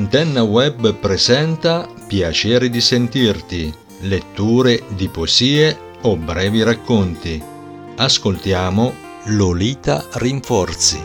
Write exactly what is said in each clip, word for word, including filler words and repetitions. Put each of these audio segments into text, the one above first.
Antenna Web presenta Piacere di sentirti, letture di poesie o brevi racconti. Ascoltiamo Lolita Rinforzi.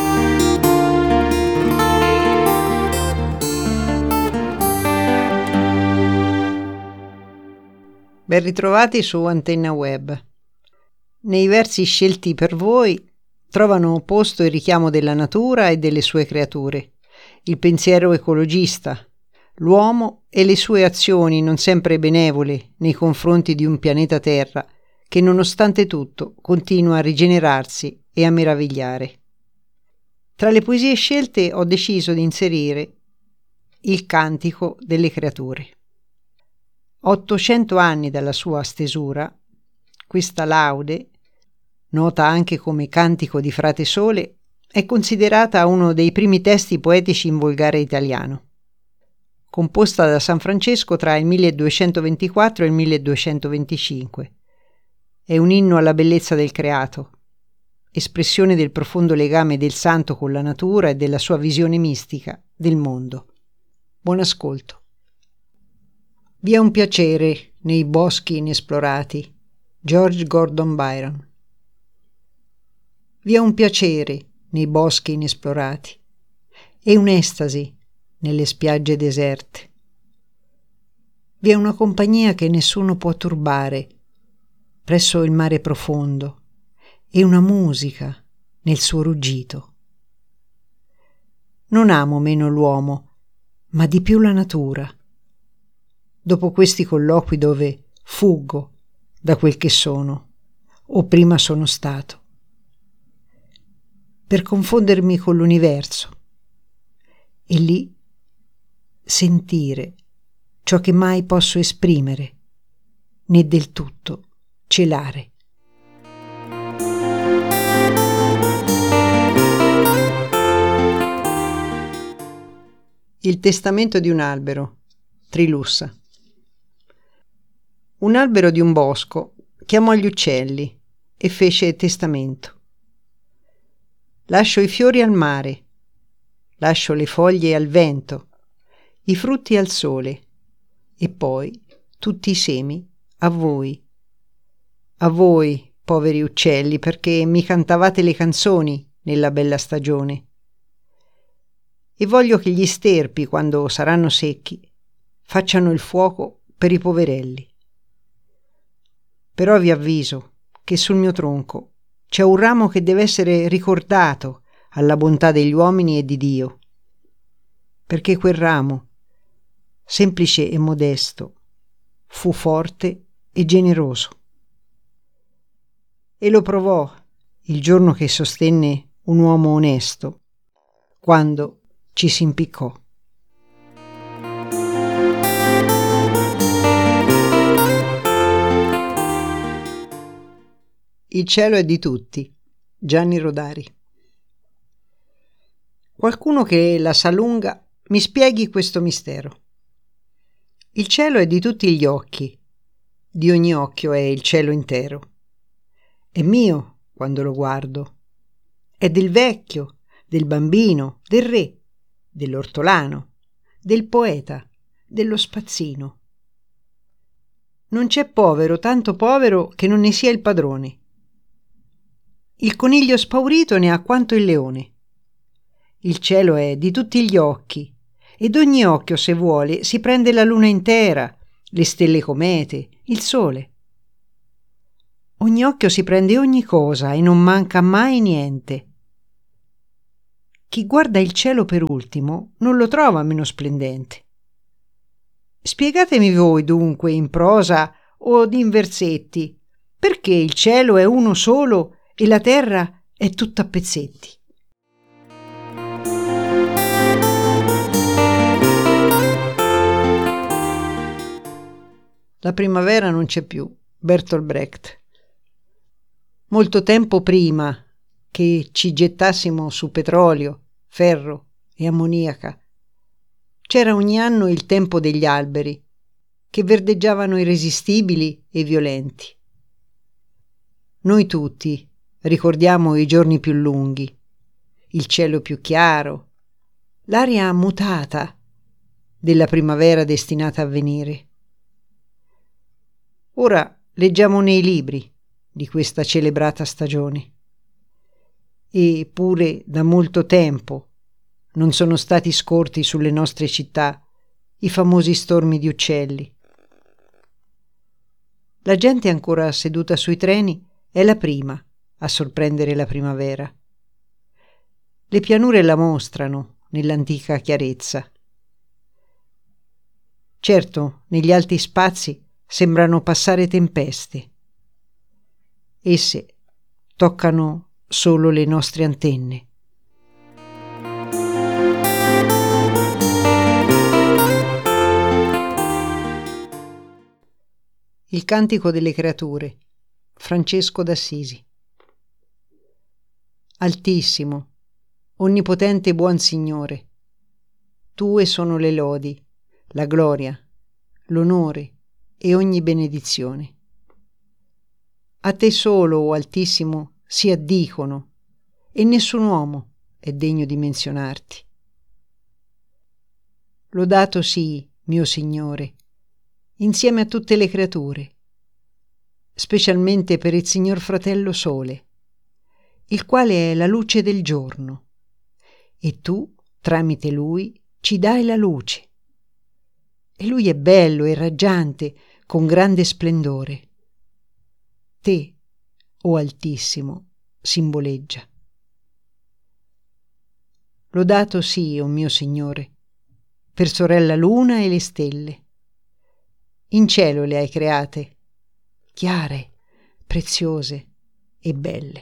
Ben ritrovati su Antenna Web. Nei versi scelti per voi trovano posto il richiamo della natura e delle sue creature, il pensiero ecologista, l'uomo e le sue azioni non sempre benevole nei confronti di un pianeta Terra che nonostante tutto continua a rigenerarsi e a meravigliare. Tra le poesie scelte ho deciso di inserire il Cantico delle creature. ottocento anni dalla sua stesura, questa laude, nota anche come Cantico di Frate Sole, è considerata uno dei primi testi poetici in volgare italiano. Composta da San Francesco tra il milleduecentoventiquattro e il milleduecentoventicinque. È un inno alla bellezza del creato, espressione del profondo legame del santo con la natura e della sua visione mistica del mondo. Buon ascolto. Vi è un piacere nei boschi inesplorati. George Gordon Byron. Vi è un piacere nei boschi inesplorati e un'estasi nelle spiagge deserte. Vi è una compagnia che nessuno può turbare presso il mare profondo e una musica nel suo ruggito. Non amo meno l'uomo, ma di più la natura. Dopo questi colloqui dove fuggo da quel che sono o prima sono stato, per confondermi con l'universo e lì sentire ciò che mai posso esprimere né del tutto celare. Il testamento di un albero, Trilussa. Un albero di un bosco chiamò gli uccelli e fece testamento. Lascio i fiori al mare, lascio le foglie al vento, i frutti al sole e poi tutti i semi a voi. A voi, poveri uccelli, perché mi cantavate le canzoni nella bella stagione. E voglio che gli sterpi, quando saranno secchi, facciano il fuoco per i poverelli. Però vi avviso che sul mio tronco c'è un ramo che deve essere ricordato alla bontà degli uomini e di Dio, perché quel ramo, semplice e modesto, fu forte e generoso. E lo provò il giorno che sostenne un uomo onesto, quando ci si impiccò. Il cielo è di tutti. Gianni Rodari. Qualcuno che la sa lunga mi spieghi questo mistero. Il cielo è di tutti gli occhi, di ogni occhio è il cielo intero. È mio quando lo guardo. È del vecchio, del bambino, del re, dell'ortolano, del poeta, dello spazzino. Non c'è povero tanto povero che non ne sia il padrone. Il coniglio spaurito ne ha quanto il leone. Il cielo è di tutti gli occhi, ed ogni occhio, se vuole, si prende la luna intera, le stelle comete, il sole. Ogni occhio si prende ogni cosa e non manca mai niente. Chi guarda il cielo per ultimo non lo trova meno splendente. Spiegatemi voi dunque in prosa o in versetti perché il cielo è uno solo e la terra è tutta a pezzetti. La primavera non c'è più. Bertolt Brecht. Molto tempo prima che ci gettassimo su petrolio, ferro e ammoniaca, c'era ogni anno il tempo degli alberi, che verdeggiavano irresistibili e violenti. Noi tutti ricordiamo i giorni più lunghi, il cielo più chiaro, l'aria mutata della primavera destinata a venire. Ora leggiamo nei libri di questa celebrata stagione. E pure da molto tempo non sono stati scorti sulle nostre città i famosi stormi di uccelli. La gente ancora seduta sui treni è la prima a sorprendere la primavera. Le pianure la mostrano nell'antica chiarezza. Certo, negli alti spazi sembrano passare tempeste. Esse toccano solo le nostre antenne. Il cantico delle creature, Francesco d'Assisi. Altissimo, onnipotente buon Signore, tue sono le lodi, la gloria, l'onore e ogni benedizione. A te solo, o Altissimo, si addicono, e nessun uomo è degno di menzionarti. Lodato sii, mio Signore, insieme a tutte le creature, specialmente per il Signor Fratello Sole, il quale è la luce del giorno, e tu, tramite lui, ci dai la luce. E lui è bello e raggiante, con grande splendore. Te, o Altissimo, simboleggia. Lodato sii, o mio Signore, per sorella luna e le stelle. In cielo le hai create, chiare, preziose e belle.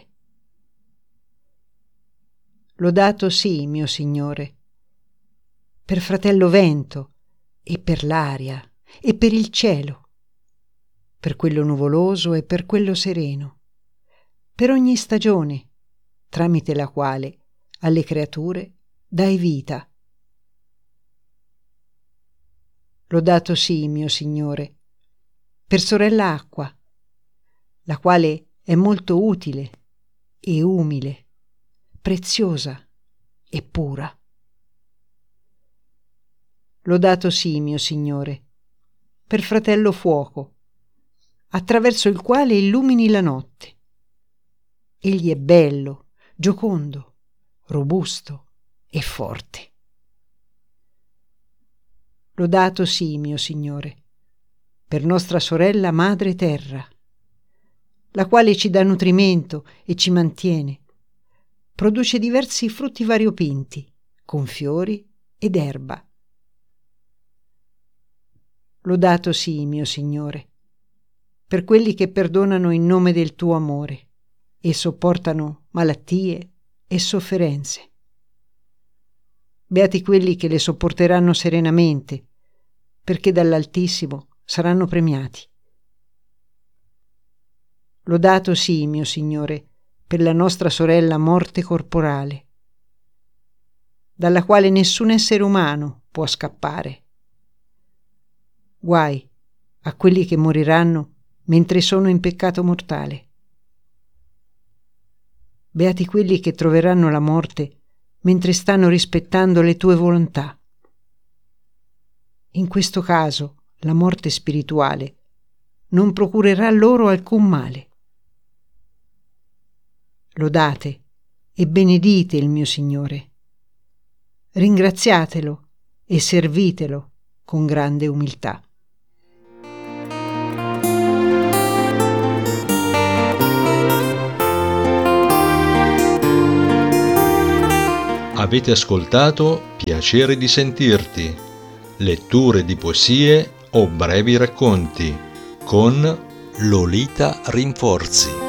Lodato sii, mio Signore, per fratello vento e per l'aria e per il cielo, per quello nuvoloso e per quello sereno, per ogni stagione, tramite la quale alle creature dai vita. Lodato sii, mio Signore, per sorella acqua, la quale è molto utile e umile, preziosa e pura. Lodato sii, mio Signore, per fratello fuoco, attraverso il quale illumini la notte. Egli è bello, giocondo, robusto e forte. Lodato sii, mio Signore, per nostra sorella Madre Terra, la quale ci dà nutrimento e ci mantiene. Produce diversi frutti variopinti, con fiori ed erba. Lodato sii, mio Signore, per quelli che perdonano in nome del tuo amore e sopportano malattie e sofferenze. Beati quelli che le sopporteranno serenamente, perché dall'Altissimo saranno premiati. Lodato sii, mio Signore, per la nostra sorella morte corporale, dalla quale nessun essere umano può scappare. Guai a quelli che moriranno mentre sono in peccato mortale. Beati quelli che troveranno la morte mentre stanno rispettando le tue volontà. In questo caso, la morte spirituale non procurerà loro alcun male. Lodate e benedite il mio Signore. Ringraziatelo e servitelo con grande umiltà. Avete ascoltato Piacere di sentirti, letture di poesie o brevi racconti con Lolita Rinforzi.